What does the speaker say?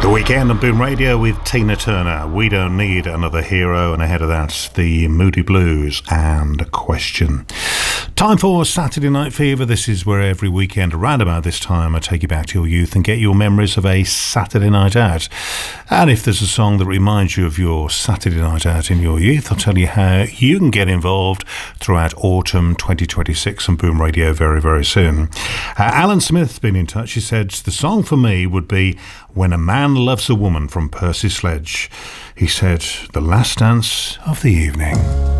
The Weekend on Boom Radio with Tina Turner. We Don't Need Another Hero. And ahead of that, the Moody Blues and A Question. Time for Saturday Night Fever. This is where every weekend around about this time I take you back to your youth and get your memories of a Saturday night out. And if there's a song that reminds you of your Saturday night out in your youth, I'll tell you how you can get involved throughout autumn 2026 on Boom Radio very, very soon. Alan Smith's been in touch. He said, the song for me would be When a Man Loves a Woman from Percy Sledge. He said, the last dance of the evening.